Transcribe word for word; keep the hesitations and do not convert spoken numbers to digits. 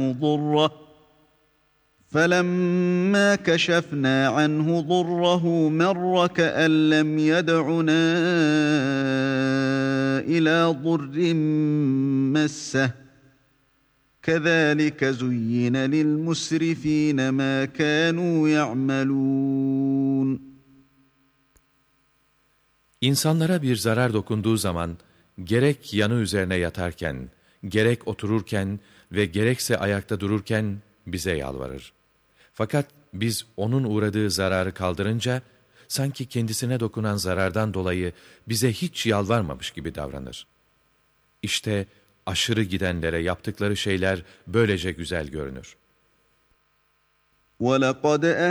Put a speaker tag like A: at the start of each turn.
A: ضره فَلَمَّا كَشَفْنَا عَنْهُ ضُرَّهُ مَرَّ كَأَنْ لَمْ يَدْعُنَا إِلَى ضُرٍّ مَسَّهُ كَذَٰلِكَ زُيِّنَ لِلْمُسْرِفِينَ مَا كَانُوا يَعْمَلُونَ.
B: İnsanlara bir zarar dokunduğu zaman, gerek yanı üzerine yatarken, gerek otururken ve gerekse ayakta dururken bize yalvarır. Fakat biz onun uğradığı zararı kaldırınca, sanki kendisine dokunan zarardan dolayı bize hiç yalvarmamış gibi davranır. İşte aşırı gidenlere yaptıkları şeyler böylece güzel görünür.
A: وَلَقَدْ